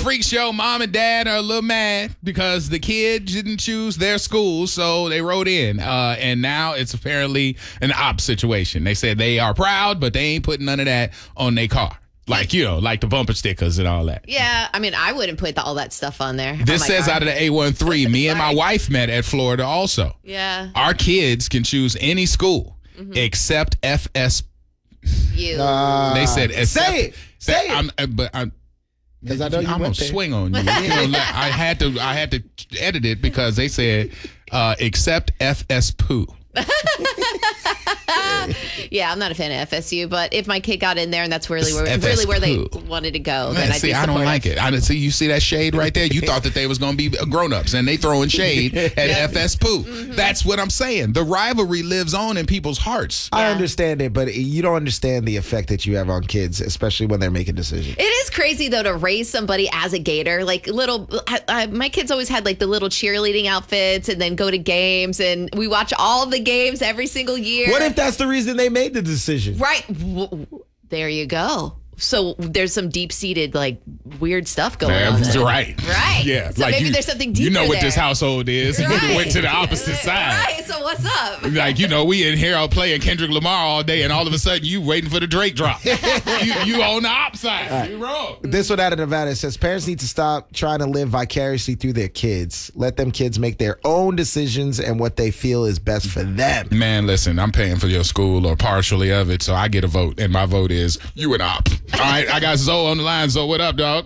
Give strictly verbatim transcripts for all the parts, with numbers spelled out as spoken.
Freak Show, mom and dad are a little mad because the kid didn't choose their school, so they wrote in. Uh, and now it's apparently an op situation. They said they are proud, but they ain't putting none of that on their car. Like, you know, like the bumper stickers and all that. Yeah, I mean, I wouldn't put the, all that stuff on there. This says car. out of the A one three, me and my wife met at Florida also. Yeah. Our kids can choose any school mm-hmm. except F S. You. Uh, they said, except, say it. Say that, it. I'm, uh, but I'm, Because I know you I'm went gonna there. swing on you. you know, like, I had to. I had to edit it because they said uh, except F S Pooh. Yeah, I'm not a fan of F S U, but if my kid got in there and that's really where, F S really where they Pooh. wanted to go, Man, then I'd see, be I don't supportive. like it. I see. You see that shade right there? You thought that they was gonna be grown-ups, and they throwing shade at F S Pooh. Mm-hmm. That's what I'm saying. The rivalry lives on in people's hearts. I Yeah. understand it, but you don't understand the effect that you have on kids, especially when they're making decisions. It is crazy though to raise somebody as a Gator. Like little, I, I, my kids always had like the little cheerleading outfits, and then go to games, and we watch all of the games every single year. What if that's the reason they made the decision? Right. W- There you go. So there's some deep-seated, like, weird stuff going Man, on there. right. Right. Yeah. So maybe you, there's something deeper You know what there. this household is. And you Right. went to the opposite side. Right. So what's up? Like, you know, we in here out playing Kendrick Lamar all day, and all of a sudden you waiting for the Drake drop. you, you on the op side. Right. You wrong. This one out of Nevada says parents need to stop trying to live vicariously through their kids. Let them kids make their own decisions and what they feel is best for them. Man, listen, I'm paying for your school or partially of it, so I get a vote, and my vote is you an op. All right, I got Zoe on the line. Zoe, what up, dog?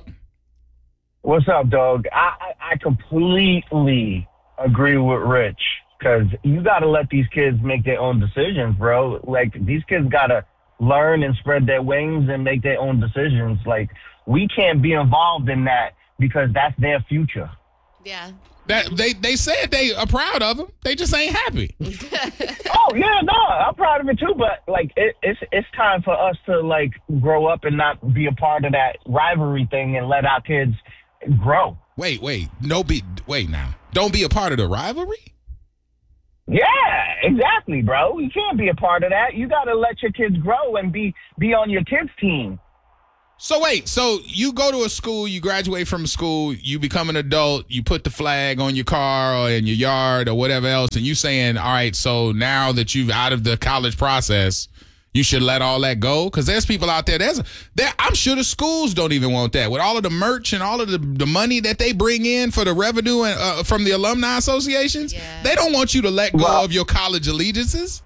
What's up, dog? I, I, I completely agree with Rich because you got to let these kids make their own decisions, bro. Like, these kids got to learn and spread their wings and make their own decisions. Like, we can't be involved in that because that's their future. Yeah. That they they said they are proud of him. They just ain't happy. Oh, yeah, no, I'm proud of it too, but, like, it, it's it's time for us to, like, grow up and not be a part of that rivalry thing and let our kids grow. Wait, wait, no, be wait now. Don't be a part of the rivalry. Yeah, exactly, bro. You can't be a part of that. You got to let your kids grow and be be on your kids' team. So wait, so you go to a school, you graduate from a school, you become an adult, you put the flag on your car or in your yard or whatever else, and you saying, all right, so now that you've out of the college process, you should let all that go? Because there's people out there, there's there, I'm sure the schools don't even want that. With all of the merch and all of the, the money that they bring in for the revenue and, uh, from the alumni associations, Yeah. they don't want you to let go Well- of your college allegiances.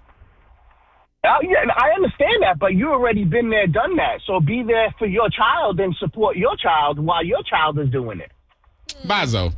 Oh, yeah, I understand that, but you already been there, done that. So be there for your child and support your child while your child is doing it. Bazo.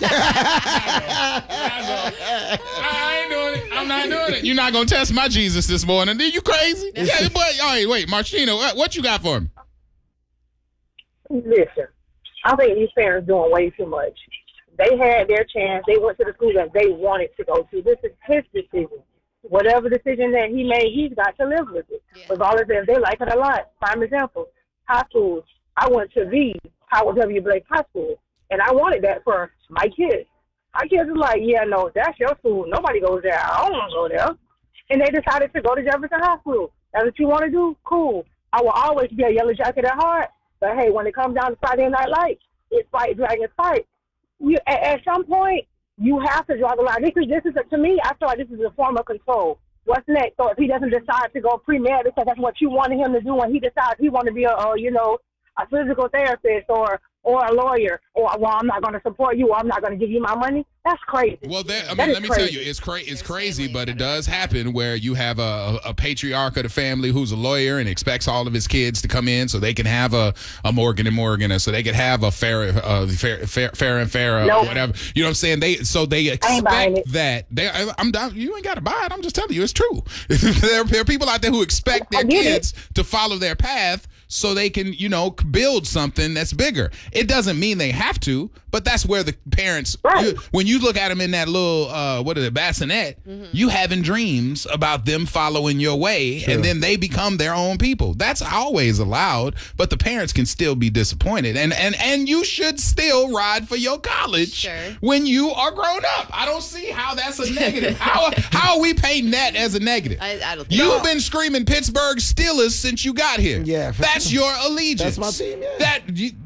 I ain't doing it. I'm not doing it. You're not going to test my Jesus this morning. Are you crazy? Yeah, but, all right, wait, Martina, what, what you got for me? Listen, I think these parents doing way too much. They had their chance. They went to the school that they wanted to go to. This is his decision. Whatever decision that he made, he's got to live with it. Yeah. Regardless if they like it a lot. Prime example, high school. I went to the Howard W. Blake High School, and I wanted that for my kids. My kids were like, yeah, no, that's your school. Nobody goes there. I don't want to go there. And they decided to go to Jefferson High School. That's what you want to do? Cool. I will always be a yellow jacket at heart. But, hey, when it comes down to Friday Night Lights, it's fight, dragons, fight. You, at, at some point, you have to draw the line. This is, this is a, to me, I feel like this is a form of control. What's next? So if he doesn't decide to go pre-med because that's what you wanted him to do, and he decides he want to be a, a, you know, a physical therapist or or a lawyer, or, well, I'm not going to support you, or I'm not going to give you my money, that's crazy. Well, there, I That mean, is let me crazy. tell you, it's, cra- it's There's crazy, families but it that are does happen where you have a, a patriarch of the family who's a lawyer and expects all of his kids to come in so they can have a, a Morgan and Morgan, or so they can have a fair, uh, fair, fair, fair and fair, or Nope. whatever. You know what I'm saying? They so they ain't buying expect it. that. They, I- I'm down. You ain't got to buy it. I'm just telling you, it's true. there, there are people out there who expect their I get it. kids to follow their path so they can, you know, build something that's bigger. It doesn't mean they have to, but that's where the parents, Right. you- when you look at them in that little, uh, what is it, bassinet, you having dreams about them following your way, and then they become their own people. That's always allowed, but the parents can still be disappointed. And and and you should still ride for your college Sure. when you are grown up. I don't see how that's a negative. how, how are we painting that as a negative? I, I don't think You've been screaming Pittsburgh Steelers since you got here. Yeah, for That's sure. your allegiance. That's my team, yeah. That you,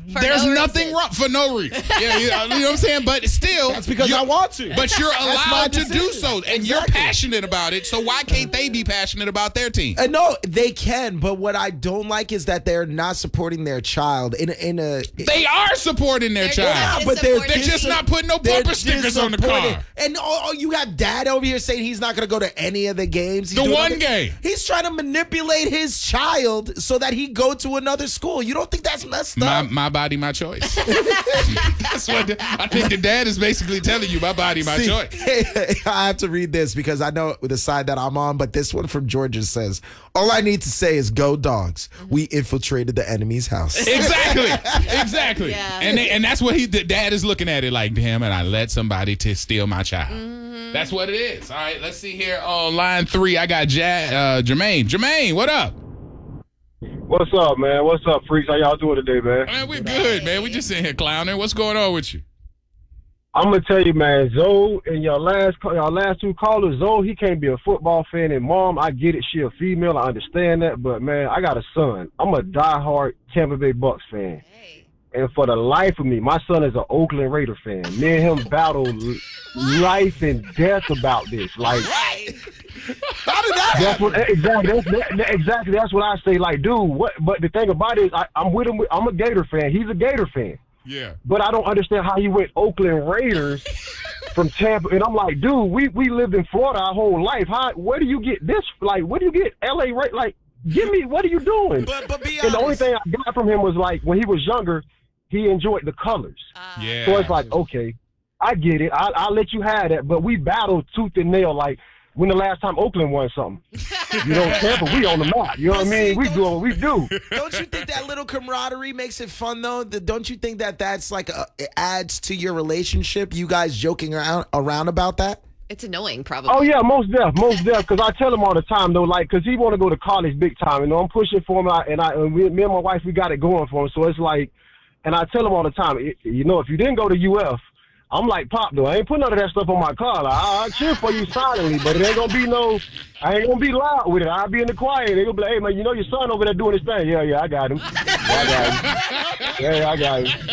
For There's no nothing reason. wrong for no reason. Yeah, you know, you know what I'm saying? But still, That's because you- I want to. But you're That's my allowed to do decision. so, and you're Exactly. passionate about it. So why can't they be passionate about their team? Uh, no, they can, but what I don't like is that they're not supporting their child in a, in a. They are supporting their They're child. not Yeah, but they're, They're They're just dis- not putting no they're bumper stickers on the disappointed. car. And oh, oh, you have dad over here saying he's not going to go to any of the games. He's The doing one other- game. He's trying to manipulate his child so that he go to another school. You don't think that's messed My, up? my body, my choice. That's what the, I think the dad is basically telling you. My body, my See, choice. I have to read this because I know the side that I'm on, but this one from Georgia says, all I need to say is go dogs. We infiltrated the enemy's house. Exactly, exactly. Yeah. And they, and that's what he. The dad is looking at it like, damn it, I let somebody to steal my child. Mm-hmm. That's what it is. All right, let's see here on line three. I got ja- uh, Jermaine. Jermaine, what up? What's up, man? What's up, freaks? How y'all doing today, man? Man, we're good, man. We just sitting here clowning. What's going on with you? I'm gonna tell you, man. Zoe and your last, your last two callers, Zoe, he can't be a football fan, and Mom, I get it. She a female, I understand that, but man, I got a son. I'm a diehard Tampa Bay Bucks fan, Hey. and for the life of me, my son is an Oakland Raider fan. Me and him battle life and death about this. Like, How did that that's what exactly. That's, that, that- exactly. That's what I say. Like, dude, what? But the thing about it is, I, I'm with him. I'm a Gator fan. He's a Gator fan. Yeah. But I don't understand how he went Oakland Raiders from Tampa. And I'm like, dude, we, we lived in Florida our whole life. How? Where do you get this? Like, where do you get L A? Right? Like, give me. What are you doing? But, but be And the only honest. thing I got from him was like, when he was younger, he enjoyed the colors. Uh, Yeah. So it's like, okay, I get it. I, I'll let you have that. But we battled tooth and nail. Like, when the last time Oakland won something? You know, Tampa, we on the map. You know what I mean? We do what we do. Don't you think that little camaraderie makes it fun though? The- Don't you think that that's like a, it adds to your relationship? You guys joking around around about that? It's annoying, probably. Oh yeah, most def, most def. Because I tell him all the time though, like, because he want to go to college big time. You know, I'm pushing for him, and I, and, I, and we, me and my wife, we got it going for him. So it's like, and I tell him all the time, it, you know, if you didn't go to U F, I'm like Pop though. I ain't put none of that stuff on my car. Like, I, I cheer for you silently, but it ain't gonna be no. I ain't gonna be loud with it. I'll be in the quiet. They gonna be like, hey man, you know your son over there doing his thing. Yeah, yeah, I got him. Yeah, I got him. Yeah, I got him.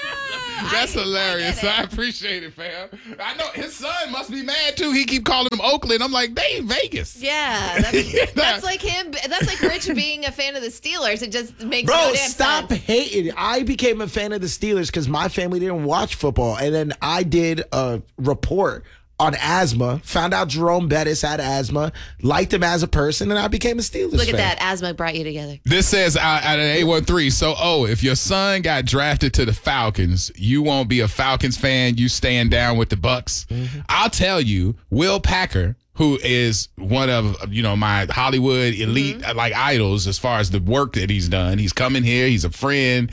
That's I- I hilarious. get it. I, appreciate it, fam. I know his son must be mad too. He keep calling him Oakland. I'm like, they in Vegas. Yeah, that's, that's like him. That's like Rich being a fan of the Steelers. It just makes no Bro, damn stop sense. hating. I became a fan of the Steelers because my family didn't watch football. And then I did a report on asthma, found out Jerome Bettis had asthma, liked him as a person, and I became a Steelers Look fan. at that. Asthma brought you together. This says out, out of eight one three. So, oh, if your son got drafted to the Falcons, you won't be a Falcons fan. You stand down with the Bucks. Mm-hmm. I'll tell you, Will Packer, who is one of, you know, my Hollywood elite Mm-hmm. like idols as far as the work that he's done. He's coming here. He's a friend.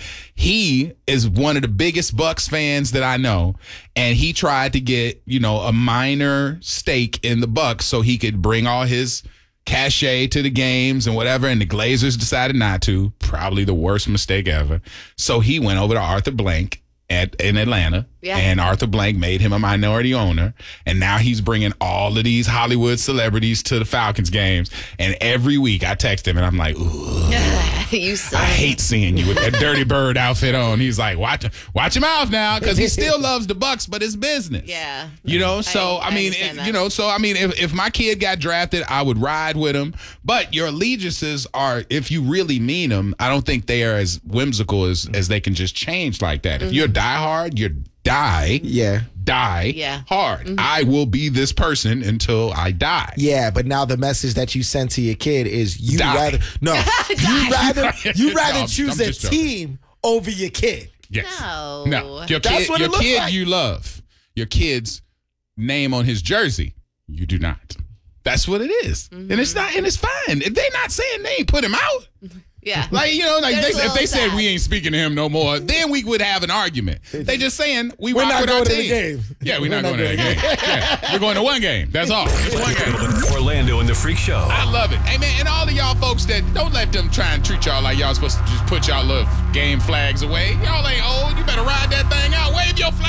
He is one of the biggest Bucks fans that I know. And he tried to get, you know, a minor stake in the Bucks so he could bring all his cachet to the games and whatever. And the Glazers decided not to. Probably the worst mistake ever. So he went over to Arthur Blank at in Atlanta. Yeah. And Arthur Blank made him a minority owner. And now he's bringing all of these Hollywood celebrities to the Falcons games. And every week I text him and I'm like, ooh, You suck. I hate seeing you with that Dirty Bird outfit on. He's like, watch, watch your mouth now, because he still loves the Bucks, but it's business. Yeah. You know, so I- I, I mean, understand if, that. you know, so I mean, if, if my kid got drafted, I would ride with him. But your allegiances are, if you really mean them, I don't think they are as whimsical as, as they can just change like that. If you're diehard, you're die, Yeah. die Yeah. hard. I will be this person until I die. Yeah, but now the message that you send to your kid is you Die. rather no, you rather you rather No, I'm- choose I'm a just joking. team over your kid. Yes. No. No. Your That's kid, what it your looks kid like. you love. Your kid's name on his jersey, you do not. That's what it is. And it's not and it's fine. If they not saying they ain't put him out. Yeah. Like, you know, like That's they, a if they little said sad. we ain't speaking to him no more, then we would have an argument. They just saying we We're rock not with going our to the team. game. Yeah, we're, We're not, not going to that going game. Yeah, we're going to one game. That's all. It's one game. Orlando and the Freak Show. I love it. Hey, man, and all of y'all folks that don't let them try and treat y'all like y'all supposed to just put y'all little game flags away. Y'all ain't old. You better ride that thing out. Wave your flag.